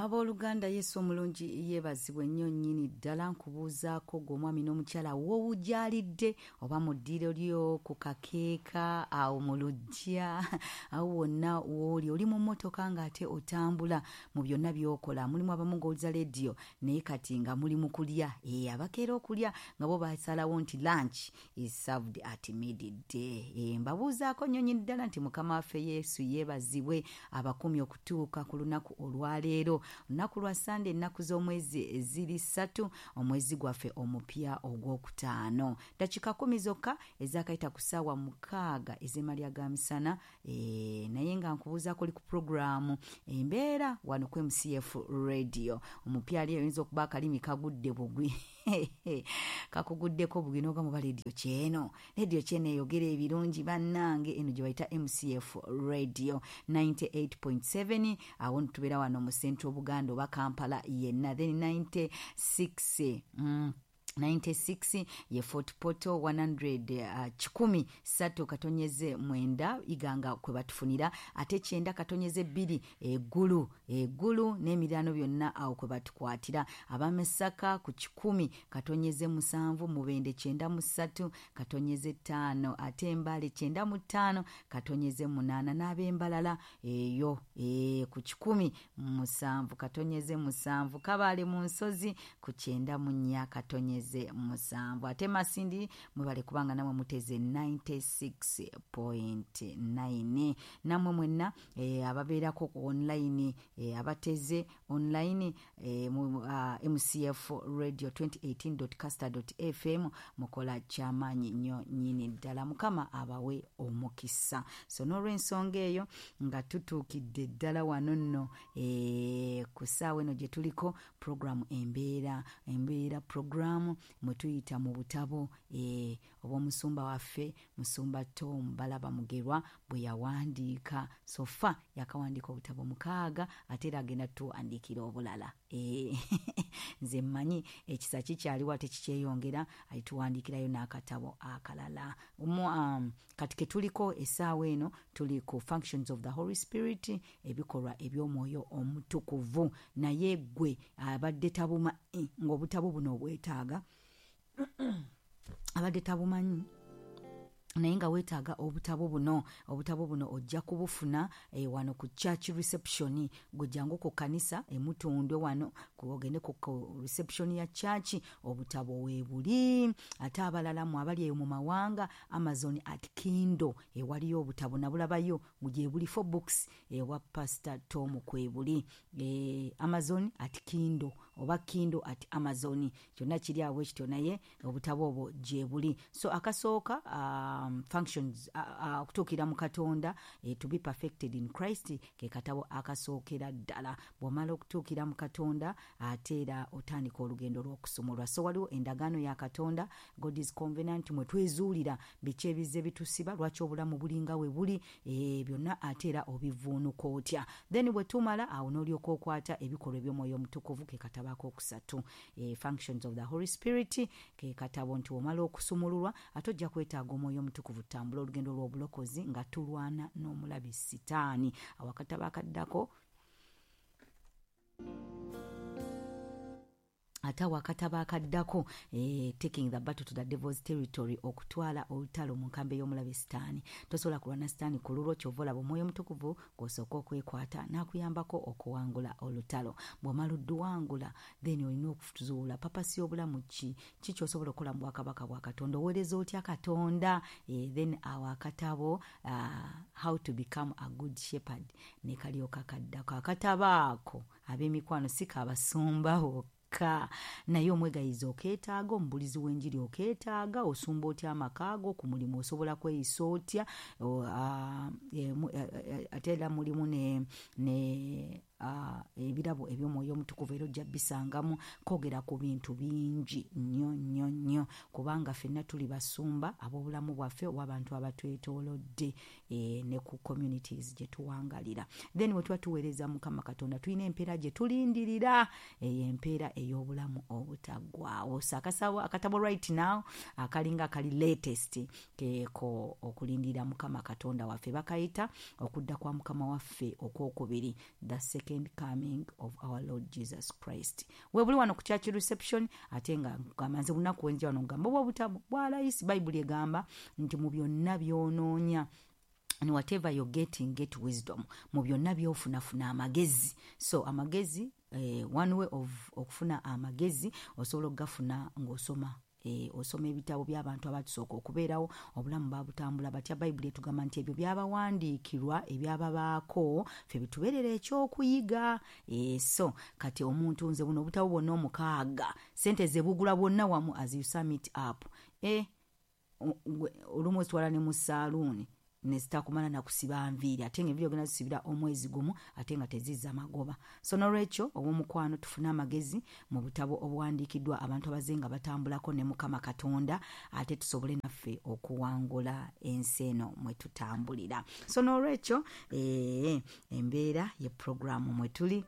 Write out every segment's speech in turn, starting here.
Abooluganda Yesu omulungi yeebazibwe nnyo nnyini ddala nkubuuzaako gwe omwami n'omukyala w'owujaalidde oba mu ddiiro lyo ku kakeeka awo mu luggya awo wonna w'oli oli mu mmotoka ng'ate otambula mu byonna by'okola mulimu abamu ng'owuliza leediyo naye kati nga muli mu kulya abakeera okulya nga bo basalawo nti lunch is served at midday. Mbabuuzaako nnyo nnyini ddala nti mukama waffe Yesu yeebazibwe abakumye okutuuka ku lunaku olwaleero lunaku lwa Sande ennaku z'omwezi ziri 3 omwezi gwaffe omupya ogwokutaano dakika 10 zokka ezakayita ku ssaawa 6 ez'emalya ga misana naye nga nkubuuzaako oli ku programu embeera wano ku MCF radio omupya ali oyinza okuba akalimi kagudde bugwi kakuguddeko bugwi n'oga muba leediyo kyeno eyogera ebirungi bannange eno gye bayita MCF radio 98.7 awo ntubeera wano mu Central Buganda oba Kampala yenna then 96 ye Fort Portal 100 kikumi sato katonyeze mwenda iganga kwe batufunira ate 9 katonyeze 2 eggulu n'emirano byonna awo kwe batukwatira abamesaka ku 10 katonyeze 7 mubende 93 katonyeze 5 ate embale 95 katonyeze 8 n'abembalala eyo ku 10 7 katonyeze 7 kabale mu nsozi ku 9 katonyeze 7 ate Masindi mwebale kubanga namwe muteze 96.9 namwe mwenna ababeerako online abateze online MCF radio 2018.caster.fm mukola kyamaanyi nnyo nnyini ddala mukama abawe omukisa so n'olw'ensonga eyo nga tutuukidde ddala wano nno ku ssaawa eno gye tuliko programu embeera programu mwetuyita mu butabo obw'omusumba waffe musumba Tom Balaba Mugerwa bwe yawandiika sofa yakawandiika obutabo 6 ate era agenda tuwandiikira obulala nze mmanyi ekisa kikyaliwo ate kikyeyongera alituwandiikirayo n'akatabo akalala kati ke tuliko essaawa eno tuli ku functions of the Holy Spirit ebikolwa eby'omwoyo omutukuvu naye gwe abadde tabuma ng'obutabo buno obwetaaga abadde tabumanyi naye nga weetaaga obutabo buno ojja kubufuna wano ku church reception gujjangu ku kanisa emutundwe wano ogende ku reception ya church obutabo weebuli ate abalala mu abali eyo mu mawanga Amazon at Kindle waliyo obutabo nabulabayo gye buli 4 books wa Pastor Tom kwebuli Amazon at Kindle oba Kindle at Amazon kyonna kiri awo ekityo naye obutabo obwo gye buli so akasooka functions okutuukira mu Katonda to be perfected in Christ ke katabo akasookera ddala bw'omala okutuukira mu Katonda ate era otandika olugendo lw'okusumulwa so waliwo endagaano ya Katonda God is covenant mwe twezuulira biki ebize bitusiba lwaki obulamu bulinga we buli byonna ate era obivuunuka otya then bwe tumala awo n'olyoka okwata ebikolwa eby'omwoyo omutukuvu ke katabo akokusatu functions of the Holy Spirit ke katabo nti omala okusumululwa ate ojja kwetaaga omwoyo omutukuvu tambula olugendo lw'obulokozi nga tulwana n'omulabi sitaani awakataba akaddako ate wakataba akaddako taking the battle to the devil's territory okutwala olutalo mu nkambe y'omulabe sitaani tosobola kulwana sitaani ku lulwo kyova olaba omwoyo omutukuvu gw'osooka okwekwata n'akuyambako okuwangula olutalo bw'omala odduwangula then olina okuzuula papasi y'obulamu ki ky'osobola okukola mu bwakabaka bwa Katonda oweereza otya Katonda then awo akatabo how to become a good shepherd ne kalyoka kaddako akatabo ako ab'emikwano si kabasumbaho naye omwegayiza okeetaaga omubulizi w'enjiri okeetaaga osumba otya amakaago ku mulimu osobola kweyisa otya ate era mulimu ne ebirabo eby'omwoyo omutukuvu era ojja bisangamu kwogera ku bintu bingi nnyo kubanga ffenna tuli basumba ab'obulamu bwaffe oba abantu abatwetoolodde ne ku communities gye tuwangalira then bwe tuba tuweereza Mukama Katonda tulina empeera gye tulindirira empeera ey'obulamu obutaggwaawo so akatabo right now akalinga akali latest keeko okulindirira Mukama Katonda waffe bakayita okudda kwa Mukama waffe okwokubiri the second second coming of our Lord Jesus Christ. Webuli wano ku church reception ate nga ngamanze bunaku wenja wano ngamba obutabu bwalayisi Bible egamba nti mu byonna byonoonya and whatever you're getting, get wisdom. Mu byonna byofunafuna amagezi. So amagezi one way of okufuna amagezi osobola okugafuna ng'osoma osoma ebitabo by'abantu abatusooka okubeerawo obulamu babutambula batya. Bayibuli etugamba nti ebyo byabawandiikirwa ebyababaako ffe bitubeerera ekyokuyiga. So kati omuntu nze buno obutabo bwonna 6 sente ze bugula bwonna wamu as you sum it up olumu ositwala ne mu saaluuni nesitakumala nakusiba nviiri ate nga enviiri ogenda zisibira omwezi gumu ate nga tezizza magoba. So n'olwekyo obw'omukwano tufune amagezi mu butabo obuwandiikiddwa abantu abazenga batambulako ne Mukama Katonda ate tusobole naffe okuwangula ensi eno mwe tutambulira. So n'olwekyo embeera ye programu mwe tuli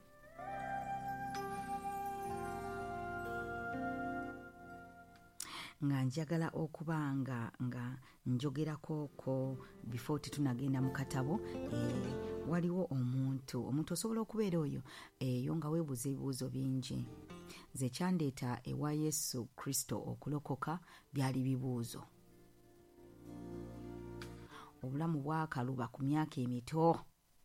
nga njagala okubanga nga njogerako ko before tunagenda mu katabo. Waliwo omuntu osobola okubeera oyo nga weebuuza ebibuuzo bingi. Nze kyandeeta ewa Yesu Kristo okulokoka byali bibuuzo. Obulamu bwakaluba ku myaka emito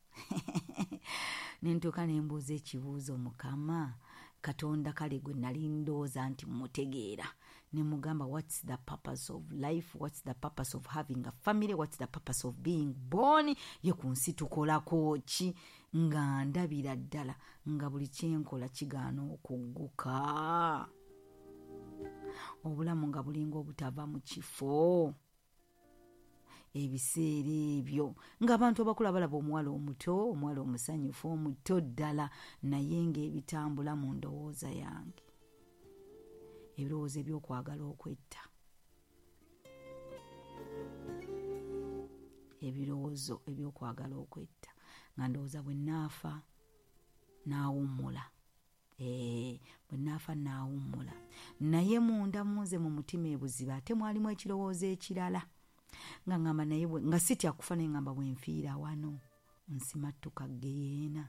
nentuuka nembuuza ekibuuzo, Mukama Katonda kale gwe nali ndowooza nti mutegeera. Ne mugamba, what's the purpose of life? What's the purpose of having a family? What's the purpose of being born? Ye ku nsi tukolako ki? Nga ndabira ddala nga buli kyenkola kigaana okugguka. Obulamu nga bulinga obutava mu kifo. Ebiseera ebyo ng'abantu abakula balaba omuwala omuto, omuwala omusanyufu, omuto ddala, naye ng'ebitambula mu ndowooza yange. Ebirowoozo ebyokwagala okwetta. Ebirowoozo ebyokwagala okwetta. Nga ndowooza bwe naafa naawummula. Bwe naafa naawummula. Naye munda munze mu mutima ebuziba ate mwalimu ekirowoozo ekirala. Nga ngamba naye nga sitya kufa naye ngamba bwe nfiira wano nsimattuka Geyeena.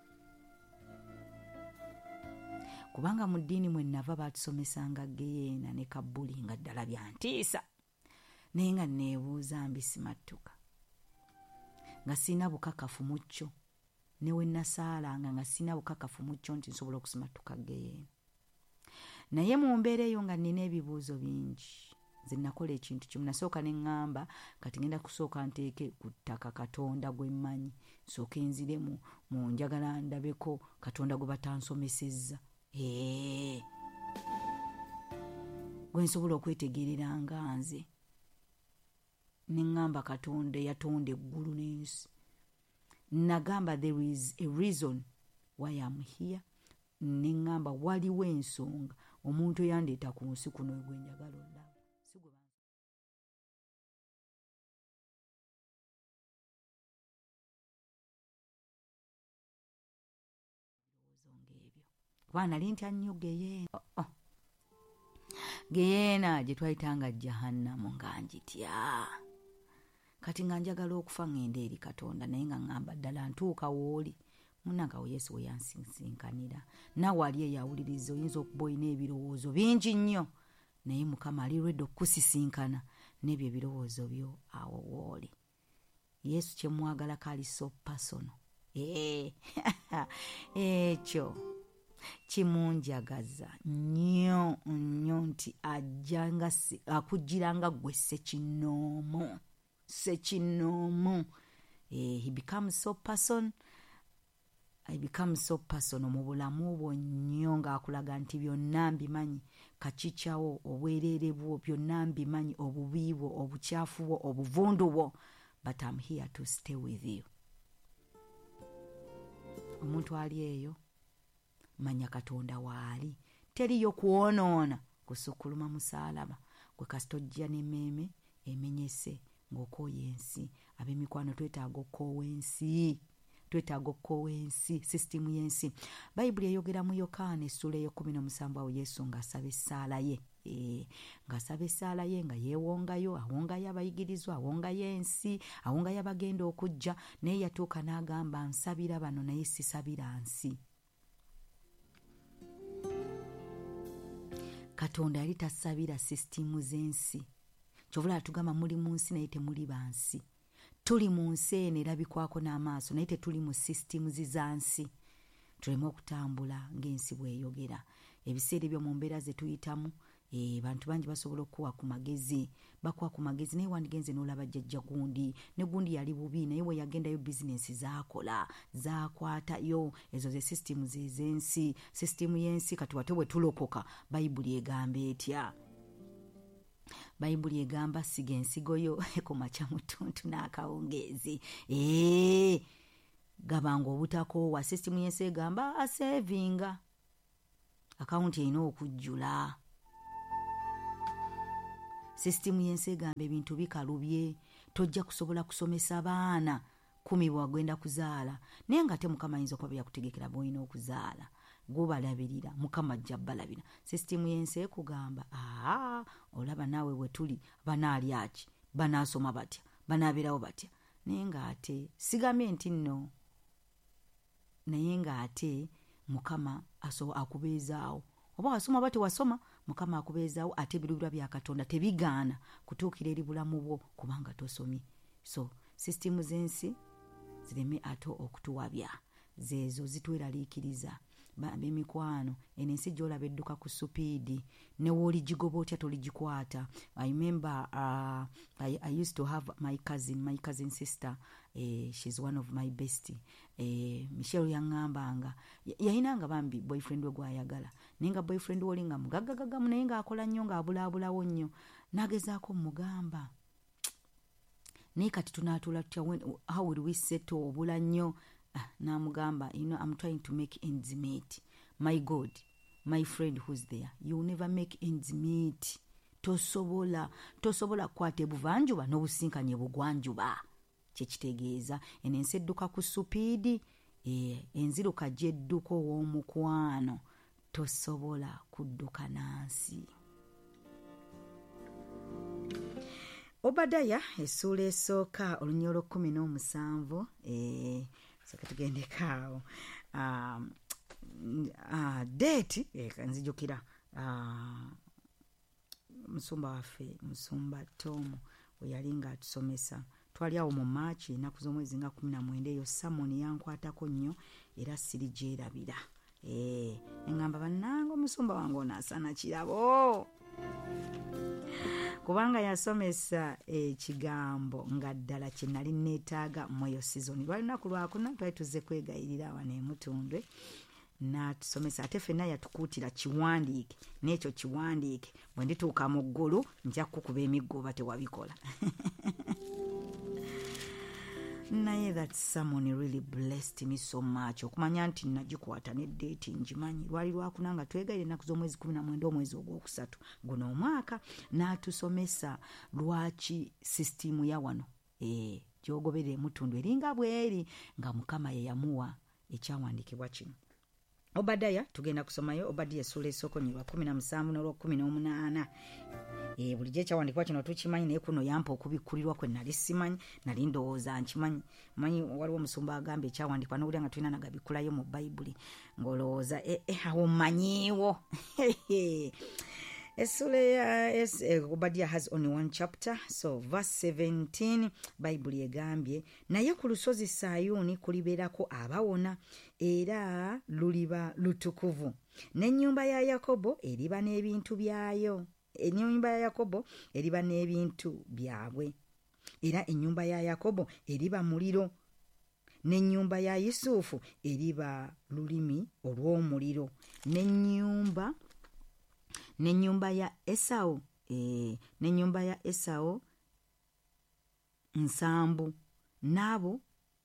Kubanga mu ddiini mwe nava baatusomesanga Geyeena ne Kabbuli nga ddala byantiisa. Naye nga neebuuza mbisimattuka. Nga sina bukakafu mu kyo. Ne we nasaalanga nga sina bukakafu mu kyo nti nsobola okusimattuka Geyeena. Naye mu mbeera eyo nga nina ebibuuzo bingi. Nze nakola ekintu kimu, nasooka ne ŋŋamba kati ngenda kusooka nteeke ku ttaka Katonda gwe mmanyi. Sooke nzire mu njagala ndabeko Katonda gwe batansomesezza. Gwe nsobola okwetegerera nga nze. Ne ŋŋamba Katonda yatonda eggulu n'ensi. Nagamba there is a reason why I'm here. Ne ŋŋamba waliwo ensonga omuntu yandeeta ku nsi kuno gwe njagala olaba. Kuba nali ntya nnyo Geyeena. Geyeena gye twayitanga Jahannamu nga njitya. Kati nga njagala okufa ngenda eri Katonda naye nga ŋŋamba ddala ntuuka wooli. Munnange we Yesu we yansinkanira. Naawe ali eyawuliriza oyinza okuba olina ebirowoozo bingi nnyo. Naye Mukama ali lwedde okukusisinkana n'ebyo ebirowoozo byo awo wooli. Yesu kye mwagalako ali so personal. Ekyo kimunjagaza nnyo nnyo nti ajjanga akujjiranga gwe ssekinoomu. He becomes so personal. I become so personal mu bulamu bwo nnyo ng'akulaga nti byonna mbimanyi, kakikyawo, obwereere bwo byonna mbimanyi, obubi bwo, obukyafu bwo, obuvundu bwo, but I'm here to stay with you. Omuntu ali eyo manya Katonda waali, teriyo kwonoona kusukkuluma musaalaba gwe kasita ojja n'emmeeme emenyese ng'okooya ensi. Ab'emikwano twetaaga okoowa ensi twetaaga okukowa ensi, sisitimu y'ensi. Bayibuli eyogera mu Yokaana essula eyo 17 awo Yesu ng'asaba essaala ye. Ng'asaba essaala ye nga yeewongayo, awongayo abayigirizwa, awongayo ensi, awongayo abagenda okujja, naye yatuuka n'agamba nsabira bano naye sisabira nsi. Katonda yali tasabira sisitimu z'ensi. Kyovula atugamba muli mu nsi naye temuli bansi. Tuli mu nsi eno erabikwako n'amaaso naye tetuli mu sisitimu za nsi. Tuleme okutambula ng'ensi bw'eyogera. Ebiseera ebyo mu mbeera ze tuyitamu, bantu bangi basobola okuwa ku magezi, bakuwa ku magezi naye wandigenze n'olaba jjajja gundi, ne gundi yali bubi naye we yagendayo bizinesi z'akola, z'akwatayo. Ezo ze sisitimu z'ensi. Sisitimu y'ensi kati wate bwe tulokoka, Bayibuli egamba etya? Bayibuli egamba siga ensigo yo ku makya mutuntu n'akawungeezi. Gabanga obutakoowa. Sisitimu y'ensi egamba asevinga, akawunti erina okujjula. Sisitimu y'ensi egamba ebintu bikalubye, tojja kusobola kusomesa baana 10 bwagenda kuzaala, naye nga ate Mukama ayinza okuba yakutegekera bw'olina okuzaala, gubalabirira, Mukama ajja balabira. Sisitimu y'ensi ekugamba olaba naawe we tuli banaalya ki, banaasoma batya, banaabeerawo batya, naye ng'ate sigambye nti nno, naye ng'ate Mukama akubeezaawo. Oba wasoma bate wasoma, Mukama akubeezaawo, ate ebiruubirwa bya Katonda tebigaana kutuukira eri bulamu bwo kubanga tosomye. So sisitimu z'ensi zireme ate okutuwabya, zeezo zitweraliikiriza. B'emikwano, eno ensi gy'olaba edduka ku supiidi, ne wooligigoba otya toligikwata. I remember I used to have my cousin sister. She's one of my bestie. Michelle yaŋŋambanga yayinanga bambi boyfriend we gwayagala, naye nga boyfriend we oli nga mugaggagaggamu naye ng'akola nnyo ng'abulaabulawo nnyo. Nagezaako mugamba naye kati tunaatuula tutya, how will we settle obula nnyo? Namugamba, I'm trying to make ends meet. My God, my friend who's there, you never make ends meet. Tosobola kukwata ebuvanjuba n'obusinkanye bugwanjuba. Kyekitegeeza eno ensi edduka ku supiidi, enziruka gy'edduka ow'omukwano, tosobola kudduka nansi. Obadaya essula esooka olunya olw'17. Saka tugendekaawo. Deeti nzijukira musumba waffe, musumba Tom, we yali ng'atusomesa. Twali awo mu Maachi ennaku z'omwezi nga 19 eyo Samoni yankwatako nnyo era sirigyerabira. Engamba bannange omusumba wange onaasana kirabo. Kubanga yasomesa ekigambo nga ddala kye nali neetaaga mu eyo sizoni. Lwali lunaku lwakuna twali tuzze kwegayirira wano e Mutundwe, n'atusomesa ate ffenna yatukuutira kiwandiike, n'ekyo kiwandiike bwe ndituuka mu ggulu nja kukuba emiggo oba tewabikola. Naye that someone really blessed me so much. Okumanya nti nagikwata ne date njimanyi. Lwali lwakuna nga twegayira ennaku z'omwezi 19 omwezi ogwokusatu guno omwaka, n'atusomesa lwaki sisitimu ya wano gy'ogoberera Emutundu eringa bweri nga Mukama ye yamuwa ekyawandiikibwa kino. Obadaya tugenda kusomayo Obadiya essula esooka 17 n'olw'18. Bulijjo ekyawandiikibwa kino tukimanyi naye kuno yampa okubikkulirwa kwe nali simanyi, nali ndowooza nkimanyi. Manyi waliwo omusumba agamba ekyawandiikibwa n'owulira nga tulina nagabikkulayo mu Bayibuli ng'olowooza awo mmanyiiwo. Obadiah has only one chapter, so verse 17 Bayibuli egambye, naye ku lusozi Sayuni kulibeerako abawona era luliba lutukuvu, n'ennyumba ya Yakobo eriba n'ebintu byayo. Ennyumba ya Yakobo eriba n'ebintu byabwe, era ennyumba ya Yakobo eriba muliro, n'ennyumba ya Yusufu eriba lulimi olw'omuliro, n'ennyumba ya Esau n'ennyumba ya Esau nsambu, nabo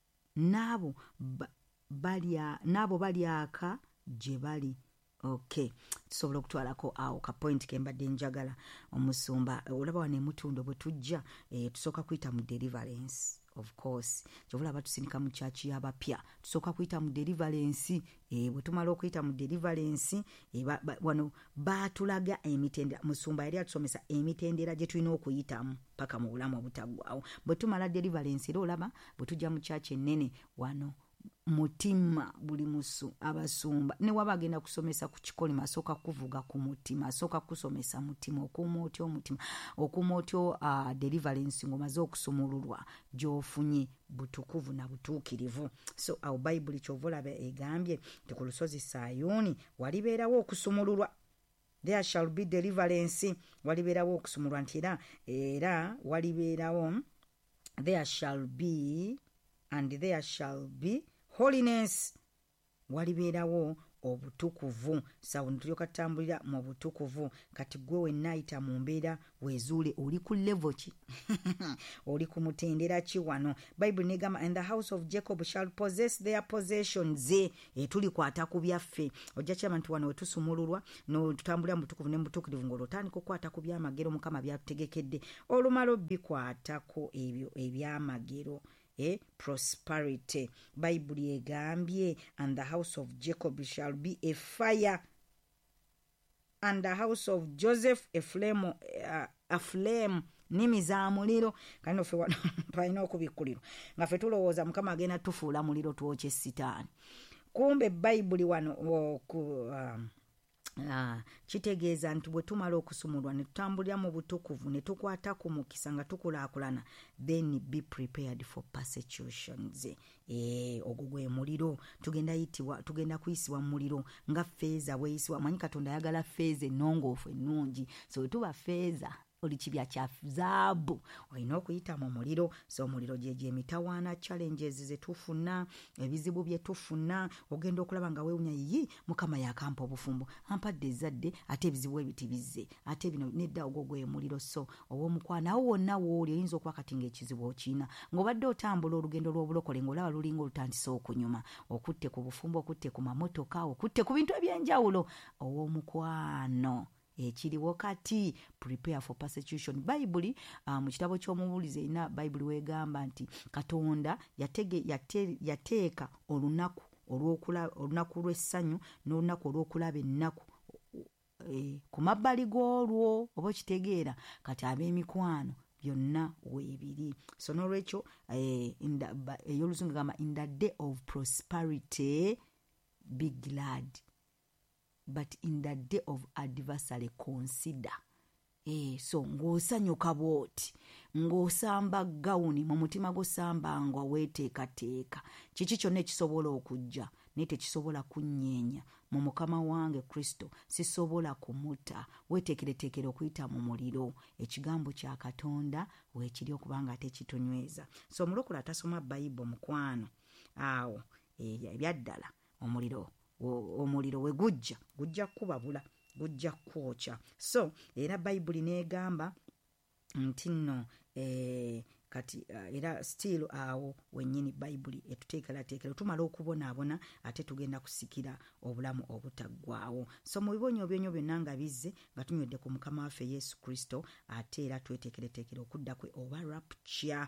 balyaka gye bali. Okay, tusobola okutwalako awo ka point ke mbadde njagala omusumba. Olaba wano Emutundu bwe tujja tusooka kuyita mu deliverance. of course kyovula batusindika mu church y'abapya tusooka kuyita mu deliverance bwe tumala okuyita mu deliverance wano baatulaga emitendera musumba yali atusomesa emitendera gye tulina okuyitamu paka mu bulamu obutaggwaawo bwe tumala deliverance era olaba bwe tujja mu church ennene wano mutima buli musu abasumba ne waba agenda kusomesa ku kikolima asooka kuvuga ku mutima asooka kusomesa mutima okuuma otyo omutima okuuma otyo deliverance ng'omaze okusumululwa gy'ofunye butukuvu na butuukirivu. So awo bayibuli kyova olaba egambye nti ku lusozi Sayuuni walibeerawo okusumululwa. There shall be deliverance. Walibeerawo okusumululwa nti era walibeerawo there shall be holiness. Walibeerawo obutukuvu. Sawo ntulyoka tutambulira mu butukuvu. Kati gwe wenna ayita mu mbeera weezuule oli ku level ki oli ku mutendera ki wano. Bible negamba and the house of Jacob shall possess their possessions. Tulikwata ku byaffe. Ojja kiraba nti wano wetusumululwa no tutambulira mu butukuvu ne mu butuukirivu ng'olotandika okukwata ku byamagero Mukama byatutegekedde olumala obbikwatako ebyo ebyamagero. Prosperity. Bible egambye and the house of Jacob shall be a fire and the house of Joseph a flame. Nimi za muliro kandi ofe twalina okubikkulirwa nga ffe tulowooza Mukama agenda tufuula muliro twokye sitaani. Kumbe Bible wano kitegeeza nti bwe tumala okusumulwa ne tutambulira mu butukuvu ne tukwata ku mukisa nga tukulaakulana then be prepared for persecutions. Ogwo gwe muliro tugenda kuyisibwa mu muliro nga feeza bweyisibwa. Manyi Katonda ayagala feeza ennongoofu ennungi, so tuba feeza oli kibya kya zaabu olina okuyita mu muliro. So omuliro gye emitawaana challenges ze tufuna ebizibu bye tufuna ogenda okulaba nga weewunya yi Mukama yakampa obufumbo ampadde ezadde ate ebizibu ebiti bizze ate bino nedda ogwo gwe muliro. So ow'omukwana awo wonna wooli oyinza okuba kati ng'ekizibu okiina ng'obadde otambula olugendo lw'obulokole ng'olaba lulinga olutandise okunyuma okutte ku bufumbo okutte ku mamotoka okutte ku bintu eby'enjawulo. Ow'omukwano ekiriwo kati prepare for persecution. Bible mu kitabo ky'omubuulizi erina Bible weegamba nti Katonda yateeka olunaku lw'essanyu n'olunaku olw'okulaba ennaku ku mabbali g'olwo oba okitegeera. Kati ab'emikwano byonna weebiri. So n'olwekyo ey'oluzungu gamba in the day of prosperity be glad but in the day of adversary consider. So ng'osanyuka bw'oti ng'osamba gawuni mu mutima gosambangwa weeteekateeka kiki kyonna ekisobola okujja naye tekisobola kunnyeenya mu Mukama wange Kristo sisobola kumuta. Weeteekereteekera okuyita mu muliro. Ekigambo kya Katonda weekiri okubanga ate kitunyweza. So omulokole atasoma Bible mukwano awo ebyaddala omuliro we gujja kubabula gujja kwokya. So era Bible neegamba nti nno kati era still awo wennyini Bible etuteekerateekera tumala okubonaabona ate tugenda kusikira obulamu obutaggwaawo. So mu bibonyo byonyo byonna nga bizze nga tunywedde ku Mukama waffe Yesu Kristo ate era tweteekereteekera okudda kwe oba rapture.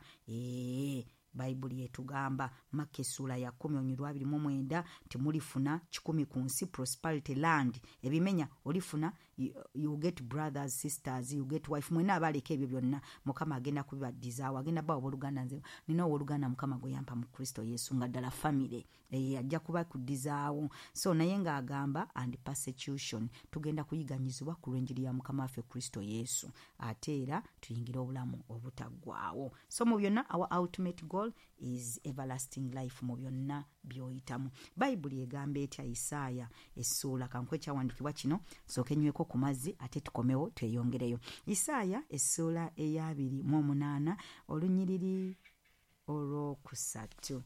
Bible yetugamba Maka essula ya 10:29 temulifuna kikumi ku nsi prosperity land ebimenya olifuna you get brothers sisters you get wife mwena abaleka ebyo byonna Mukama agenda kubibadizaawo agenda bawo oluganda nze nina oluganda Mukama gwe yampa mu Kristo Yesu nga ddala family ajja kuba kudizaawo. So naye nga agamba and persecution tugenda kuyiganyizibwa ku lw'enjiri ya Mukama waffe Kristo Yesu ate era tuyingira obulamu obutaggwaawo. So mu byonna our ultimate goal is everlasting life mu byonna byoyitamu. Bible egamba etya Isaaya essula kankwe kyawandikibwa kino sooke nyweko ku mazzi ate tukomewo tweyongereyo. Isaaya essula eya 28 olunyiriri olwokusatu.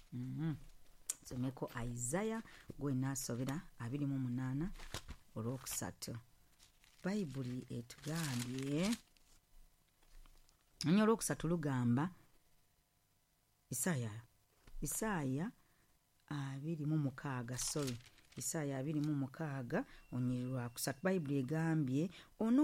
Someko Isaiah gwe nasobera 28 olwokusatu. Bible etugambye nnyo olwokusatu lugamba Isaaya 26 Isaaya 26 onyiriri lwakusatu. Bible egambye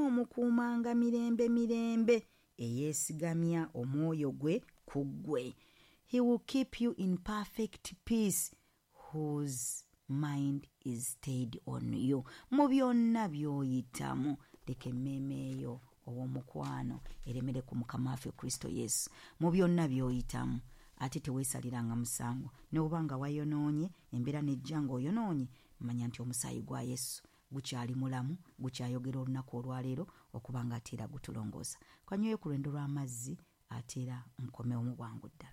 onoomukuumanga mirembe eyeesigamya omwoyo gwe ku ggwe. He will keep you in perfect peace whose mind is stayed on you. Mu byonna by'oyitamu leka emmeeme eyo ow'omukwano eremere ku Mukama waffe Kristo Yesu. Mu byonna by'oyitamu ate teweesaliranga musango. Ne bw'obanga wayonoonye embeera nejja ng'oyonoonye, manya nti omusaayi gwa Yesu gukyali mulamu, gukyayogera olunaku olwaleero okuba nga ate era gutulongoosa. Kanyweyo ku lwendo lw'amazzi ate era nkomewo mu bwangu ddala.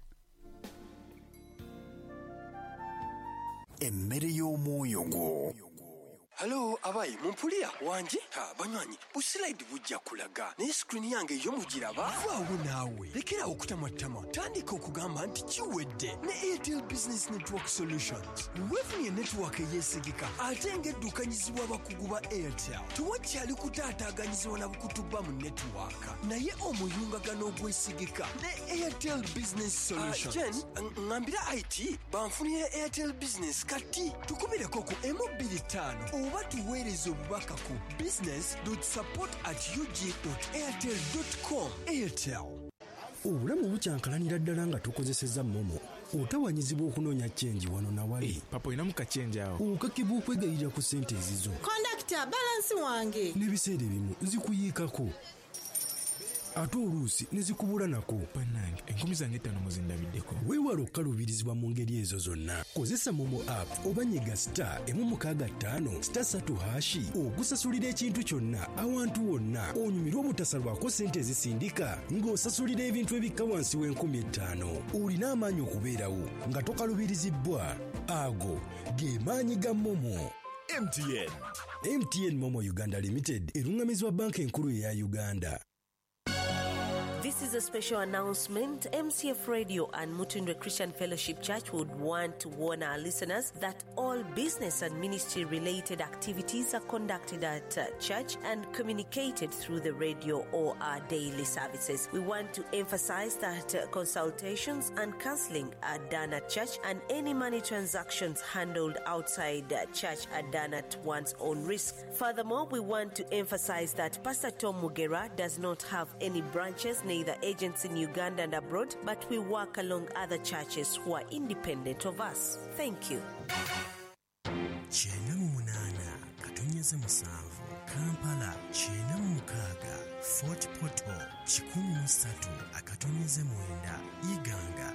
Emmere y'omwoyo gwo. Hello, abayi, mumpulira wanje? Banywanyi, busilaidi bujja kulaga. Naye screen yange yo mugiraba? Waawo naawe. Lekera okutamatama. Tandika okugamba nti kiwedde. Ne Airtel Business Network Solutions. Wefunye network eyesigika. Ate ng'eddukanyizibwa abakugu ba Airtel. Tewakyali kutaataaganyizibwa na bukutuba mu network. Naye omuyungagano ogwesigika. Ne Airtel Business Solutions. Jen, ngambira IT, banfunire Airtel Business kati. Tukubireko ku M25. Oba tuweereza obubaka ku business.support@ug.airtel.com. Airtel. Obulamu bukyankalanira ddala nga tukozeseza momo. Otawanyizibwa okunoonya chenji wano na wali. Papa inamu kachenji awo. Okakibwa okwegayirira ku sente ezizo. Kondakita, balansi wange. N'ebiseera ebimu zikuyiikako. Ate oluusi ne zikubula nako. Bannange, enkumi zange 5 muzindabiddeko. Weewala okukaluubirizibwa mu ngeri ezo zonna. Kozesa momo app oba nyiga *165*3 okusasulira ekintu kyonna awantu wonna. Onyumirwa obutasalwako sente ezisindika ng'osasulira ebintu ebikka wansi w'5,000. Olina amaanyi okubeerawo nga tokalubirizibwa. Ago ge maanyi ga momo. MTN Momo Uganda Limited erungamizibwa banka enkulu eya Uganda. This is a special announcement. MCF Radio and Mutundwe Christian Fellowship Church would want to warn our listeners that all business and ministry related activities are conducted at church and communicated through the radio or our daily services. We want to emphasize that consultations and counseling are done at church, and any money transactions handled outside church are done at one's own risk. Furthermore, we want to emphasize that Pastor Tom Mugera does not have any branches, neither agents in Uganda and abroad, but we work along other churches who are independent of us. Thank you. Kampala 96, Fort Portal 13, Iganga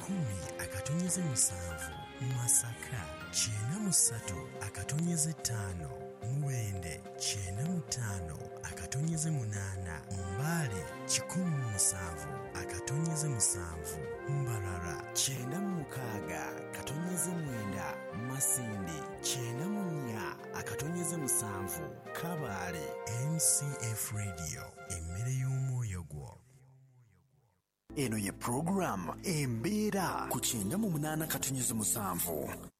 10, Masaka 93, Muwende 95, Mbale 17, Mbarara 96, Masindi 9, Kabale. MCF Radio, emmere y'omwoyo gwo. Eno ye program Embeera ku 98.7.